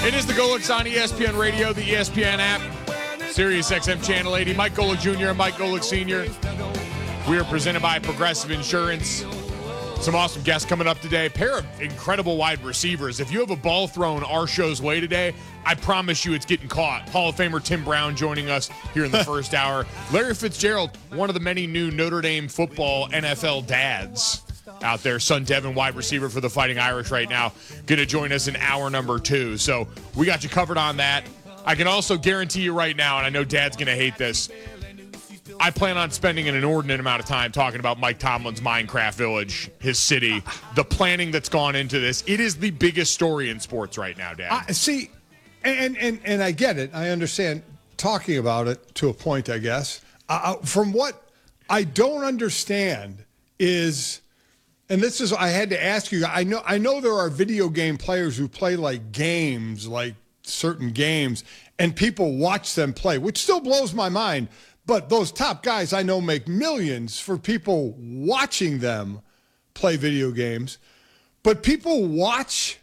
It is the Golics on ESPN Radio, the ESPN app, Sirius XM Channel 80. Mike Golic Jr. and Mike Golic Sr. We are presented by Progressive Insurance. Some awesome guests coming up today. A pair of incredible wide receivers. If you have a ball thrown our show's way today, I promise you it's getting caught. Hall of Famer Tim Brown joining us here in the first hour. Larry Fitzgerald, one of the many new Notre Dame football NFL dads out there. Son Devin, wide receiver for the Fighting Irish right now, going to join us in hour number 2. So we got you covered on that. I can also guarantee you right now, and I know Dad's going to hate this, I plan on spending an inordinate amount of time talking about Mike Tomlin's Minecraft Village, his city, the planning that's gone into this. It is the biggest story in sports right now, Dad. See, and I get it. I understand talking about it to a point, I guess. From what I don't understand is, and this is, I had to ask you, I know there are video game players who play like games, like certain games, and people watch them play, which still blows my mind. But those top guys I know make millions for people watching them play video games. But people watch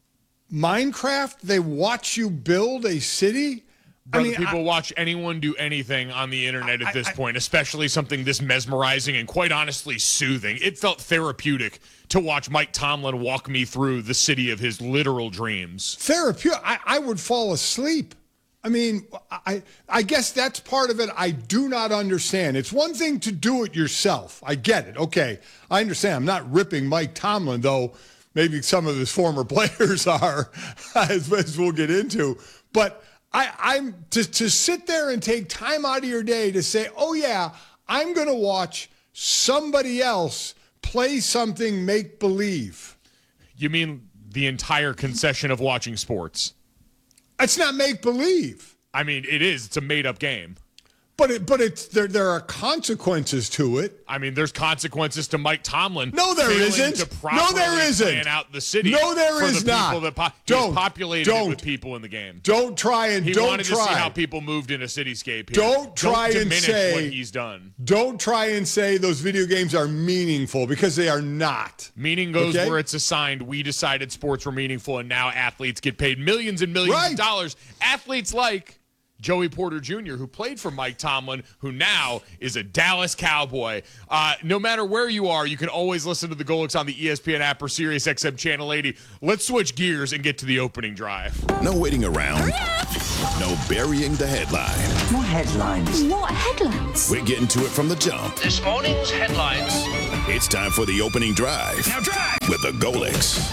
Minecraft. They watch you build a city. Brother, people watch anyone do anything on the internet at this point, especially something this mesmerizing and quite honestly soothing. It felt therapeutic to watch Mike Tomlin walk me through the city of his literal dreams. Therapeutic? I would fall asleep. I mean, I guess that's part of it I do not understand. It's one thing to do it yourself. I get it. Okay, I understand. I'm not ripping Mike Tomlin, though maybe some of his former players are, as we'll get into. But I'm to sit there and take time out of your day to say, oh, yeah, I'm going to watch somebody else play something make-believe. You mean the entire concession of watching sports? It's not make-believe. I mean, it is. It's a made-up game. But there are consequences to it. I mean, there's consequences to Mike Tomlin. No, there isn't. No, there isn't. Plan out the city. No, there is not. He was populated with people in the game. Don't try and he don't wanted try. to see how people moved in a cityscape. Here. Don't try and say what he's done. Don't try and say those video games are meaningful because they are not. Meaning goes where it's assigned. We decided sports were meaningful, and now athletes get paid millions and millions of dollars. Athletes like Joey Porter Jr., who played for Mike Tomlin, who now is a Dallas Cowboy. No matter where you are, you can always listen to the Golics on the ESPN app or Sirius XM Channel 80. Let's switch gears and get to the opening drive. No waiting around. No burying the headline. What headlines? What headlines? We're getting to it from the jump. This morning's headlines. It's time for the opening drive. Now drive! With the Golics.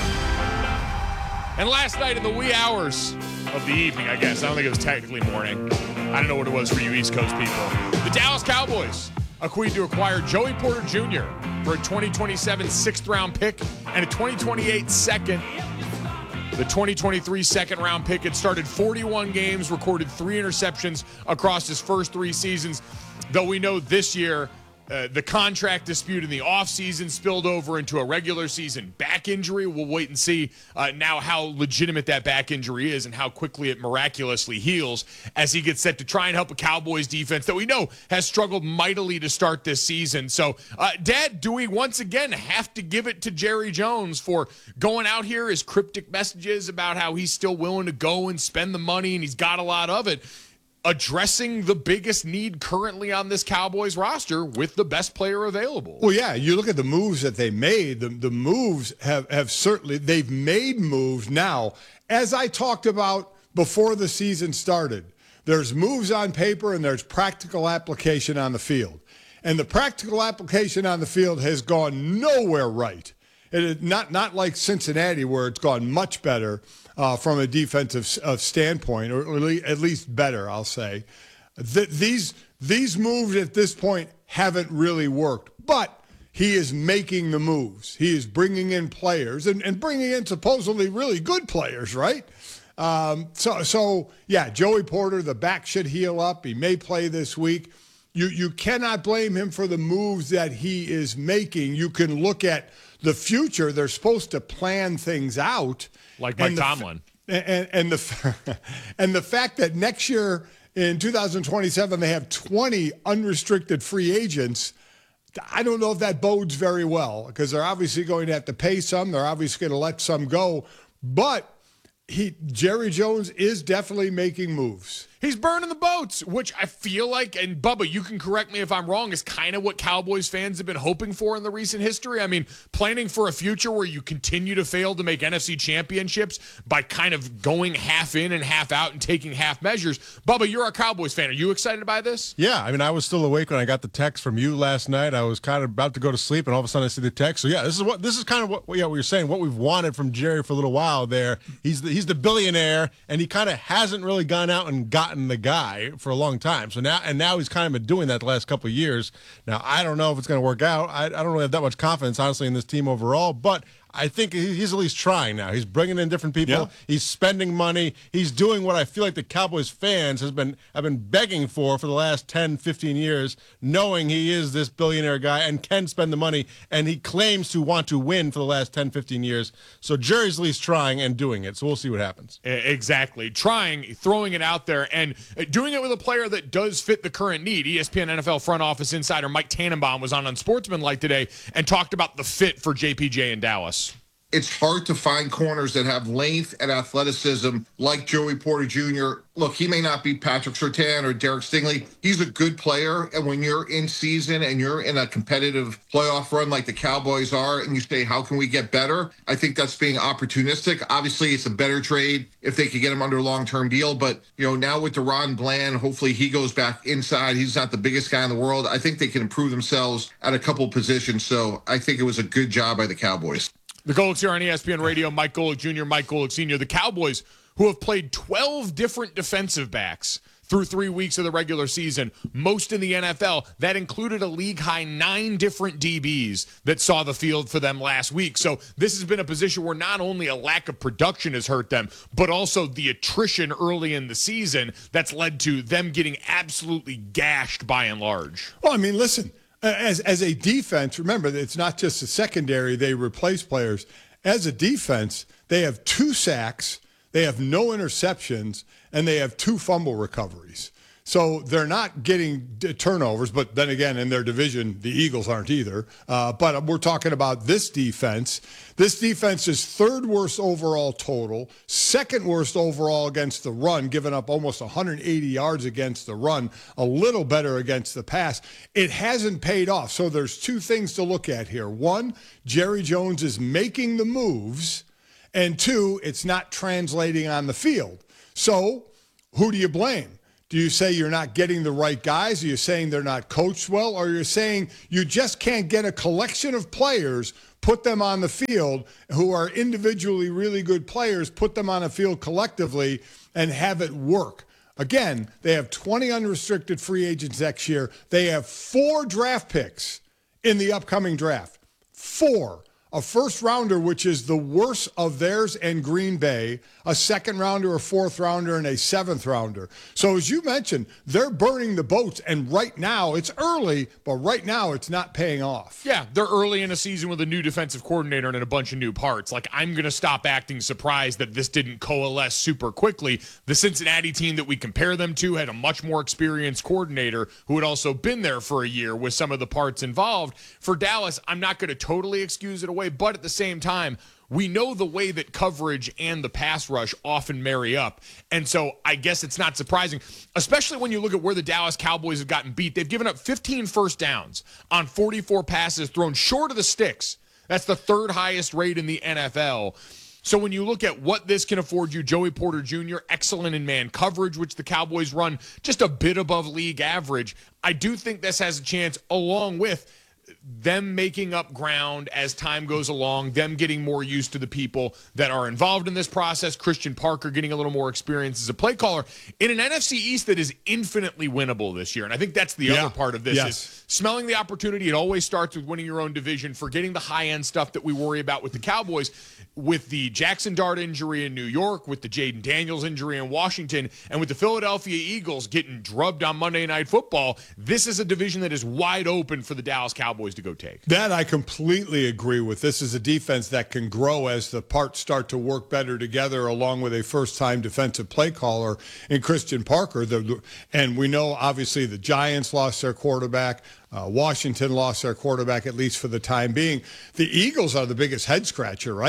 And last night in the wee hours of the evening, I guess. I don't think it was technically morning. I don't know what it was for you East Coast people. The Dallas Cowboys agreed to acquire Joey Porter Jr. for a 2027 6th-round pick and a 2028 second. The 2023 second-round pick had started 41 games, recorded 3 interceptions across his first 3 seasons. Though we know this year the contract dispute in the offseason spilled over into a regular season back injury. We'll wait and see now how legitimate that back injury is and how quickly it miraculously heals as he gets set to try and help a Cowboys defense that we know has struggled mightily to start this season. So, Dad, do we once again have to give it to Jerry Jones for going out here his cryptic messages about how he's still willing to go and spend the money and he's got a lot of it, addressing the biggest need currently on this Cowboys roster with the best player available? Well, yeah, you look at the moves that they made. The moves have certainly, they've made moves now. As I talked about before the season started, there's moves on paper and there's practical application on the field. And the practical application on the field has gone nowhere right. It is not like Cincinnati where it's gone much better from a defensive standpoint, or at least better, I'll say. These moves at this point haven't really worked, but he is making the moves. He is bringing in players and bringing in supposedly really good players, right? So yeah, Joey Porter, the back should heal up. He may play this week. You cannot blame him for the moves that he is making. You can look at the future. They're supposed to plan things out. Like Mike Tomlin. And the fact that next year in 2027 they have 20 unrestricted free agents, I don't know if that bodes very well because they're obviously going to have to pay some. They're obviously going to let some go. But Jerry Jones is definitely making moves. He's burning the boats, which I feel like, and Bubba, you can correct me if I'm wrong, is kind of what Cowboys fans have been hoping for in the recent history. I mean, planning for a future where you continue to fail to make NFC championships by kind of going half in and half out and taking half measures. Bubba, you're a Cowboys fan. Are you excited by this? Yeah, I mean, I was still awake when I got the text from you last night. I was kind of about to go to sleep, and all of a sudden I see the text. So, yeah, this is kind of what you're saying, what we've wanted from Jerry for a little while there. He's the billionaire, and he kind of hasn't really gone out and gotten the guy for a long time. So now he's kind of been doing that the last couple of years. Now, I don't know if it's going to work out. I don't really have that much confidence, honestly, in this team overall, but I think he's at least trying now. He's bringing in different people. Yeah. He's spending money. He's doing what I feel like the Cowboys fans have been begging for the last 10, 15 years, knowing he is this billionaire guy and can spend the money, and he claims to want to win for the last 10, 15 years. So Jerry's at least trying and doing it. So we'll see what happens. Exactly. Trying, throwing it out there, and doing it with a player that does fit the current need. ESPN NFL front office insider Mike Tannenbaum was on Unsportsmanlike today and talked about the fit for JPJ in Dallas. It's hard to find corners that have length and athleticism like Joey Porter Jr. Look, he may not be Patrick Surtain or Derek Stingley. He's a good player, and when you're in season and you're in a competitive playoff run like the Cowboys are, and you say, how can we get better? I think that's being opportunistic. Obviously, it's a better trade if they could get him under a long-term deal, but now with DeRon Bland, hopefully he goes back inside. He's not the biggest guy in the world. I think they can improve themselves at a couple positions, so I think it was a good job by the Cowboys. The Golics here on ESPN Radio, Mike Golic Jr., Mike Golic Sr., the Cowboys, who have played 12 different defensive backs through 3 weeks of the regular season, most in the NFL. That included a league-high 9 different DBs that saw the field for them last week. So this has been a position where not only a lack of production has hurt them, but also the attrition early in the season that's led to them getting absolutely gashed by and large. Well, I mean, listen. As a defense, remember, it's not just a secondary. They replace players. As a defense, they have 2 sacks, they have no interceptions, and they have 2 fumble recoveries. So they're not getting turnovers, but then again, in their division, the Eagles aren't either. But we're talking about this defense. This defense is 3rd worst overall total, 2nd worst overall against the run, giving up almost 180 yards against the run, a little better against the pass. It hasn't paid off. So there's 2 things to look at here. 1, Jerry Jones is making the moves, and 2, it's not translating on the field. So who do you blame? Do you say you're not getting the right guys? Are you saying they're not coached well? Or are you saying you just can't get a collection of players, put them on the field who are individually really good players, put them on a field collectively and have it work? Again, they have 20 unrestricted free agents next year. They have 4 draft picks in the upcoming draft. 4. A first rounder, which is the worst of theirs and Green Bay, a second rounder, a 4th rounder, and a 7th rounder. So as you mentioned, they're burning the boats, and right now, it's early, but right now it's not paying off. Yeah, they're early in a season with a new defensive coordinator and a bunch of new parts. Like, I'm going to stop acting surprised that this didn't coalesce super quickly. The Cincinnati team that we compare them to had a much more experienced coordinator who had also been there for a year with some of the parts involved. For Dallas, I'm not going to totally excuse it away, but at the same time, we know the way that coverage and the pass rush often marry up. And so I guess it's not surprising, especially when you look at where the Dallas Cowboys have gotten beat. They've given up 15 first downs on 44 passes thrown short of the sticks. That's the 3rd highest rate in the NFL. So when you look at what this can afford you, Joey Porter Jr., excellent in man coverage, which the Cowboys run just a bit above league average. I do think this has a chance, along with them making up ground as time goes along, them getting more used to the people that are involved in this process, Christian Parker getting a little more experience as a play caller in an NFC East that is infinitely winnable this year. And I think that's the other part of this is smelling the opportunity. It always starts with winning your own division, forgetting the high-end stuff that we worry about with the Cowboys. With the Jackson Dart injury in New York, with the Jaden Daniels injury in Washington, and with the Philadelphia Eagles getting drubbed on Monday Night Football, this is a division that is wide open for the Dallas Cowboys to go take. That I completely agree with. This is a defense that can grow as the parts start to work better together, along with a first-time defensive play caller in Christian Parker. And we know, obviously, the Giants lost their quarterback. Washington lost their quarterback, at least for the time being. The Eagles are the biggest head-scratcher, right?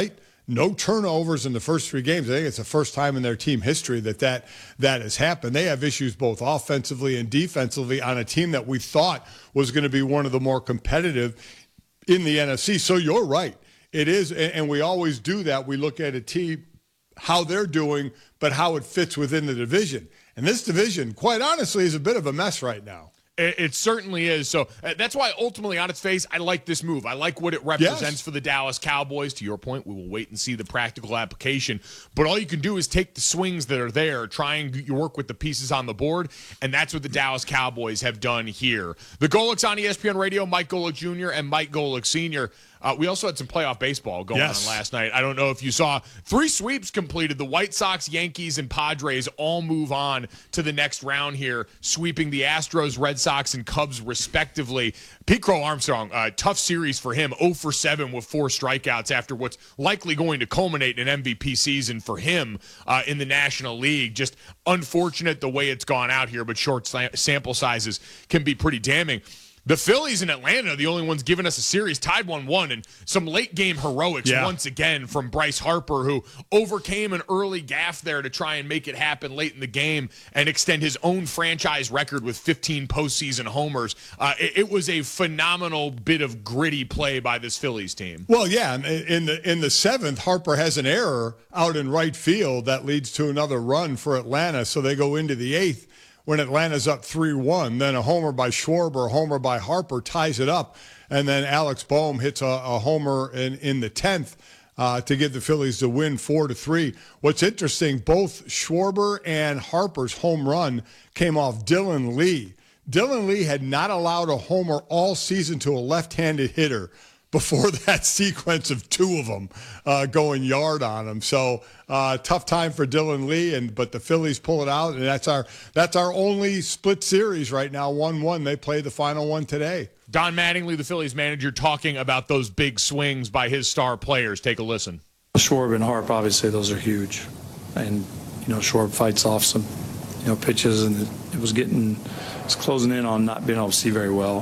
no turnovers in the first 3 games. I think it's the first time in their team history that has happened. They have issues both offensively and defensively on a team that we thought was going to be one of the more competitive in the NFC. So you're right. It is, and we always do that. We look at a team, how they're doing, but how it fits within the division. And this division, quite honestly, is a bit of a mess right now. It certainly is. So that's why ultimately on its face, I like this move. I like what it represents for the Dallas Cowboys. To your point, we will wait and see the practical application. But all you can do is take the swings that are there, try and work with the pieces on the board, and that's what the Dallas Cowboys have done here. The Golics on ESPN Radio, Mike Golic Jr. and Mike Golic Sr. We also had some playoff baseball going on last night. I don't know if you saw 3 sweeps completed. The White Sox, Yankees, and Padres all move on to the next round here, sweeping the Astros, Red Sox, and Cubs respectively. Pete Crow Armstrong, tough series for him, 0 for 7 with 4 strikeouts after what's likely going to culminate in an MVP season for him in the National League. Just unfortunate the way it's gone out here, but short sample sizes can be pretty damning. The Phillies in Atlanta are the only ones giving us a series, tied 1-1, and some late-game heroics once again from Bryce Harper, who overcame an early gaffe there to try and make it happen late in the game and extend his own franchise record with 15 postseason homers. It was a phenomenal bit of gritty play by this Phillies team. Well, yeah, in the 7th, Harper has an error out in right field that leads to another run for Atlanta, so they go into the 8th. When Atlanta's up 3-1, then a homer by Schwarber, a homer by Harper ties it up, and then Alex Bohm hits a homer in the 10th to give the Phillies the win 4-3. What's interesting, both Schwarber and Harper's home run came off Dylan Lee. Dylan Lee had not allowed a homer all season to a left-handed hitter before that sequence of 2 of them going yard on him. So tough time for Dylan Lee, but the Phillies pull it out, and that's our only split series right now, 1-1. They play the final one today. Don Mattingly, the Phillies manager, talking about those big swings by his star players. Take a listen. Schwarber and Harp, obviously, those are huge. And, Schwarber fights off some, pitches, and it was closing in on not being able to see very well.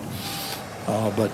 But,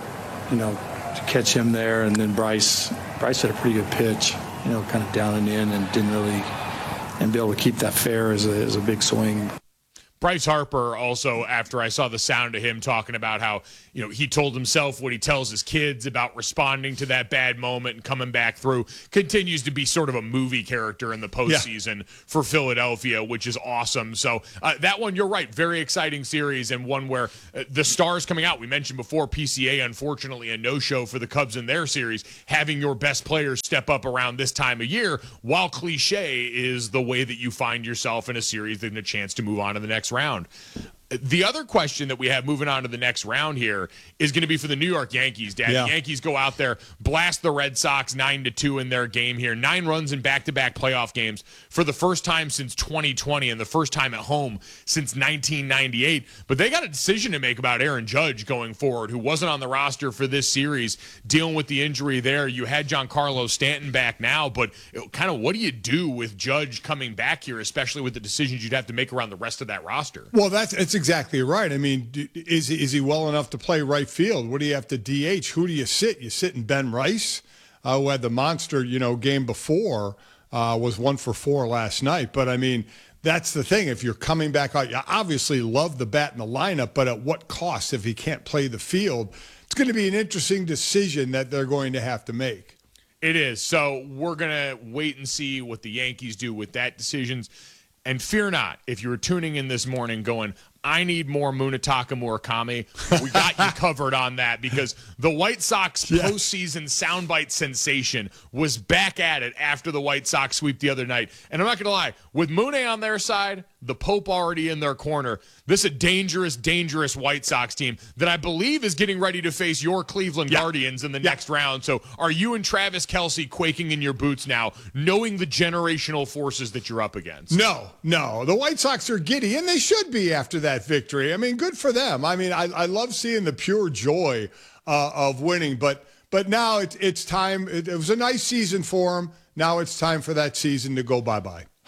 to catch him there, and then Bryce had a pretty good pitch, kind of down and in, and didn't really, and be able to keep that fair is a big swing. Bryce Harper also, after I saw the sound of him talking about how, he told himself what he tells his kids about responding to that bad moment and coming back through, continues to be sort of a movie character in the postseason for Philadelphia, which is awesome. So that one, you're right, very exciting series, and one where the stars coming out. We mentioned before, PCA, unfortunately, a no-show for the Cubs in their series. Having your best players step up around this time of year, while cliche, is the way that you find yourself in a series and a chance to move on to the next round. The other question that we have moving on to the next round here is going to be for the New York Yankees, Dad. The Yankees go out there, blast the Red Sox 9-2 in their game here. 9 runs in back-to-back playoff games for the first time since 2020 and the first time at home since 1998. But they got a decision to make about Aaron Judge going forward, who wasn't on the roster for this series, dealing with the injury there. You had Giancarlo Stanton back now, but kind of what do you do with Judge coming back here, especially with the decisions you'd have to make around the rest of that roster? Well, it's exactly right. I mean, is he well enough to play right field? What do you have to DH? Who do you sit? You sit in Ben Rice, who had the monster, game before, was 1 for 4 last night. But I mean, that's the thing. If you're coming back out, you obviously love the bat in the lineup, but at what cost if he can't play the field? It's going to be an interesting decision that they're going to have to make. It is. So we're going to wait and see what the Yankees do with that decisions. And fear not, if you were tuning in this morning going, I need more Munetaka Murakami, we got you covered on that, because the White Sox postseason soundbite sensation was back at it after the White Sox sweep the other night. And I'm not going to lie, with Mune on their side, the Pope already in their corner, this is a dangerous, dangerous White Sox team that I believe is getting ready to face your Cleveland Guardians in the next round. So are you and Travis Kelce quaking in your boots now, knowing the generational forces that you're up against? No. The White Sox are giddy, and they should be after that victory. I mean, good for them. I mean, I love seeing the pure joy of winning, but now it's time. It was a nice season for them. Now it's time for that season to go bye-bye.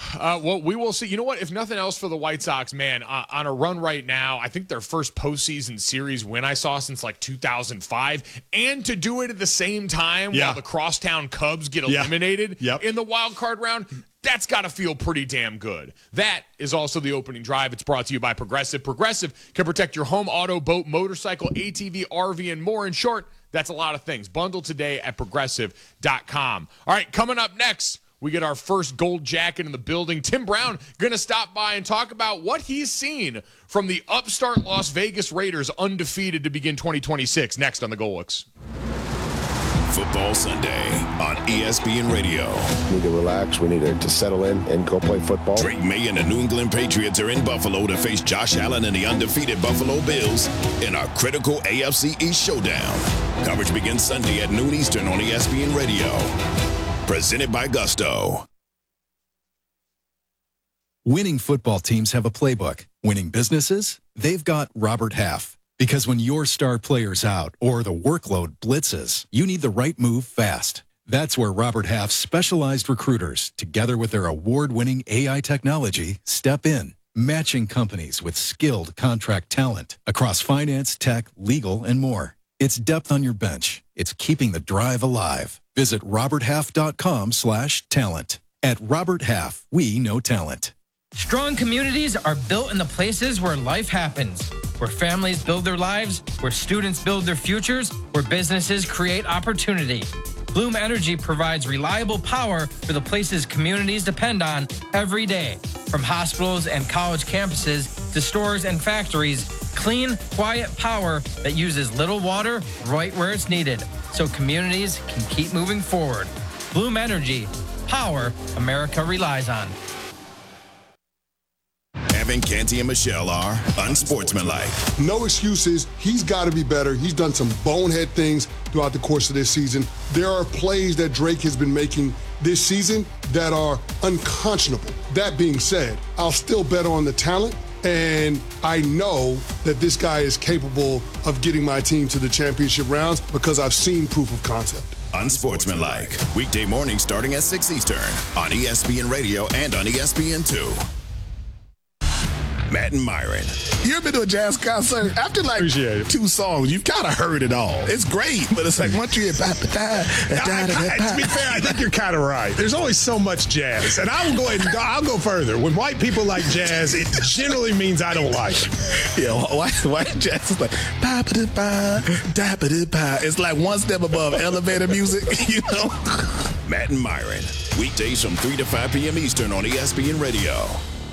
Well, we will see. You know what? If nothing else for the White Sox, man, on a run right now, I think their first postseason series win I saw since like 2005, and to do it at the same time while the crosstown Cubs get eliminated in the wild card round, that's got to feel pretty damn good. That is also the opening drive. It's brought to you by Progressive. Progressive can protect your home, auto, boat, motorcycle, ATV, RV, and more. In short, that's a lot of things. Bundle today at Progressive.com. All right, coming up next, we get our first gold jacket in the building. Tim Brown going to stop by and talk about what he's seen from the upstart Las Vegas Raiders, undefeated to begin 2026. Next on the Goldwicks. Football Sunday on ESPN Radio. We need to relax. We need to settle in and go play football. Drake May and the New England Patriots are in Buffalo to face Josh Allen and the undefeated Buffalo Bills in our critical AFC East showdown. Coverage begins Sunday at noon Eastern on ESPN Radio. Presented by Gusto. Winning football teams have a playbook. Winning businesses, they've got Robert Half. Because when your star player's out or the workload blitzes, you need the right move fast. That's where Robert Half's specialized recruiters, together with their award-winning AI technology, step in, matching companies with skilled contract talent across finance, tech, legal, and more. It's depth on your bench. It's keeping the drive alive. Visit roberthalf.com/talent. At Robert Half, we know talent. Strong communities are built in the places where life happens, where families build their lives, where students build their futures, where businesses create opportunity. Bloom Energy provides reliable power for the places communities depend on every day. From hospitals and college campuses to stores and factories, clean, quiet power that uses little water right where it's needed, so communities can keep moving forward. Bloom Energy, power America relies on. Evan, Canty, and Michelle are unsportsmanlike. No excuses. He's got to be better. He's done some bonehead things throughout the course of this season. There are plays that Drake has been making this season that are unconscionable. That being said, I'll still bet on the talent, and I know that this guy is capable of getting my team to the championship rounds because I've seen proof of concept. Unsportsmanlike. Weekday mornings starting at 6 Eastern on ESPN Radio and on ESPN2. Matt and Myron. You ever been to a jazz concert? After like 2 songs, you've kind of heard it all. It's great, but it's like once you hear to be fair, I think you're kind of right. There's always so much jazz, and I will go ahead and I'll go further. When white people like jazz, it generally means I don't like it. Yeah, white jazz is like it's like one step above elevator music, you know. Matt and Myron, weekdays from 3 to 5 p.m. Eastern on ESPN Radio.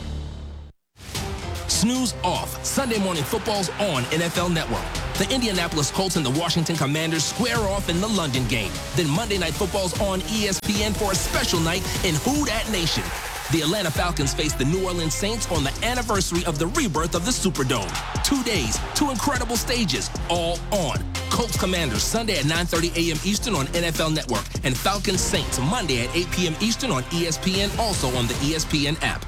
Snooze off. Sunday morning football's on NFL Network. The Indianapolis Colts and the Washington Commanders square off in the London game. Then Monday Night Football's on ESPN for a special night in Who Dat Nation. The Atlanta Falcons face the New Orleans Saints on the anniversary of the rebirth of the Superdome. 2 days, 2 incredible stages, all on. Colts Commanders Sunday at 9:30 a.m. Eastern on NFL Network. And Falcons Saints Monday at 8 p.m. Eastern on ESPN, also on the ESPN app.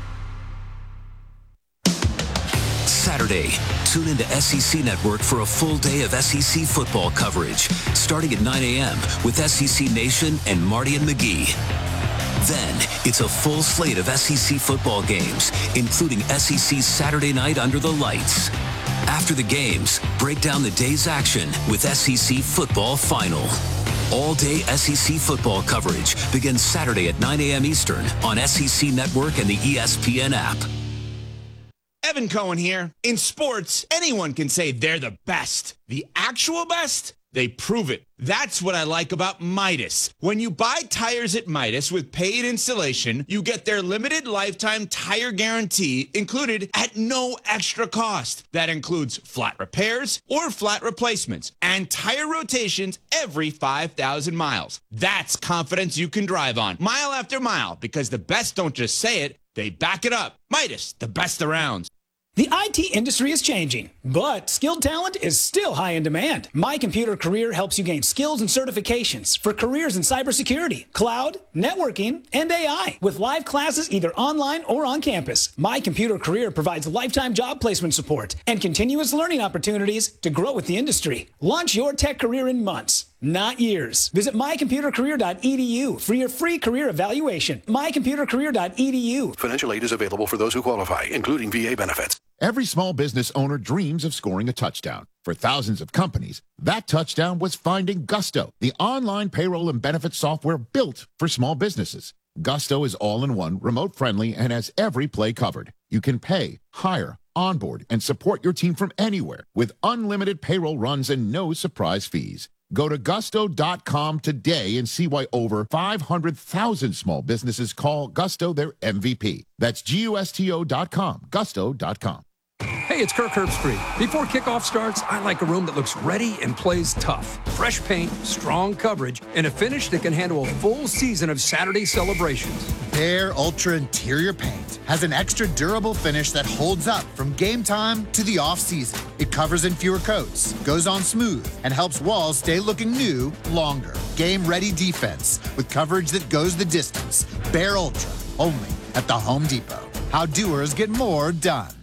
Saturday, tune into SEC Network for a full day of SEC football coverage, starting at 9 a.m. with SEC Nation and Marty and McGee. Then, it's a full slate of SEC football games, including SEC Saturday Night Under the Lights. After the games, break down the day's action with SEC Football Final. All-day SEC football coverage begins Saturday at 9 a.m. Eastern on SEC Network and the ESPN app. Evan Cohen here. In sports, anyone can say they're the best. The actual best? They prove it. That's what I like about Midas. When you buy tires at Midas with paid installation, you get their limited lifetime tire guarantee included at no extra cost. That includes flat repairs or flat replacements and tire rotations every 5,000 miles. That's confidence you can drive on mile after mile, because the best don't just say it, they back it up. Midas, the best around. The IT industry is changing, but skilled talent is still high in demand. My Computer Career helps you gain skills and certifications for careers in cybersecurity, cloud, networking, and AI, with live classes either online or on campus. My Computer Career provides lifetime job placement support and continuous learning opportunities to grow with the industry. Launch your tech career in months. not years. Visit mycomputercareer.edu for your free career evaluation. mycomputercareer.edu. Financial aid is available for those who qualify, including VA benefits. Every small business owner dreams of scoring a touchdown. For thousands of companies, that touchdown was finding Gusto, the online payroll and benefits software built for small businesses. Gusto is all-in-one, remote-friendly, and has every play covered. You can pay, hire, onboard, and support your team from anywhere with unlimited payroll runs and no surprise fees. Go to gusto.com today and see why over 500,000 small businesses call Gusto their MVP. That's gusto.com, gusto.com. Hey, it's Kirk Herbstreit. Before kickoff starts, I like a room that looks ready and plays tough. Fresh paint, strong coverage, and a finish that can handle a full season of Saturday celebrations. Behr Ultra Interior Paint has an extra durable finish that holds up from game time to the off-season. It covers in fewer coats, goes on smooth, and helps walls stay looking new longer. Game-ready defense with coverage that goes the distance. Behr Ultra, only at the Home Depot. How doers get more done.